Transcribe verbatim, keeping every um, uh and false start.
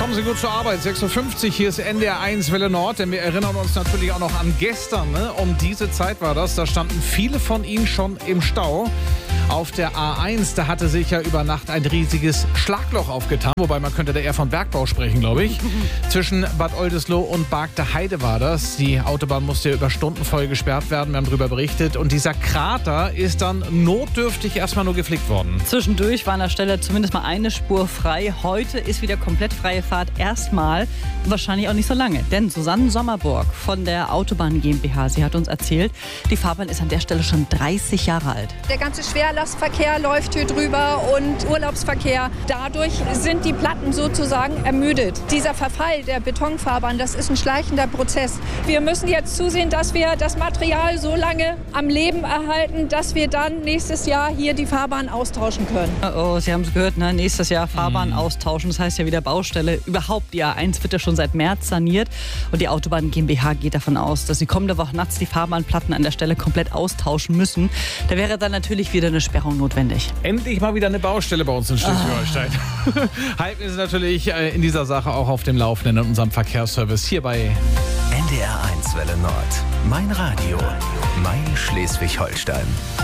Kommen Sie gut zur Arbeit. sechs Uhr fünfzig, hier ist N D R eins Welle Nord. Denn wir erinnern uns natürlich auch noch an gestern. Ne? Um diese Zeit war das. Da standen viele von Ihnen schon im Stau. Auf der A eins, da hatte sich ja über Nacht ein riesiges Schlagloch aufgetan. Wobei man könnte da eher von Bergbau sprechen, glaube ich. Zwischen Bad Oldesloe und Bargte Heide war das. Die Autobahn musste ja über Stunden voll gesperrt werden. Wir haben darüber berichtet. Und dieser Krater ist dann notdürftig erstmal nur geflickt worden. Zwischendurch war an der Stelle zumindest mal eine Spur frei. Heute ist wieder komplett freie Fahrt. Erstmal wahrscheinlich auch nicht so lange. Denn Susanne Sommerburg von der Autobahn GmbH, sie hat uns erzählt, die Fahrbahn ist an der Stelle schon dreißig Jahre alt. Der ganze Schwerlastverkehr läuft hier drüber und Urlaubsverkehr. Dadurch sind die Platten sozusagen ermüdet. Dieser Verfall der Betonfahrbahn, das ist ein schleichender Prozess. Wir müssen jetzt zusehen, dass wir das Material so lange am Leben erhalten, dass wir dann nächstes Jahr hier die Fahrbahn austauschen können. Oh, Sie haben es gehört, ne? Nächstes Jahr Fahrbahn Mhm. austauschen. Das heißt ja wieder Baustelle. Überhaupt, die A eins wird ja schon seit März saniert. Und die Autobahn GmbH geht davon aus, dass sie kommende Woche nachts die Fahrbahnplatten an der Stelle komplett austauschen müssen. Da wäre dann natürlich wieder eine Sperrung notwendig. Endlich mal wieder eine Baustelle bei uns in Schleswig-Holstein. Ah. Halten wir Sie natürlich in dieser Sache auch auf dem Laufenden in unserem Verkehrsservice hier bei N D R eins Welle Nord. Mein Radio. Mein Schleswig-Holstein.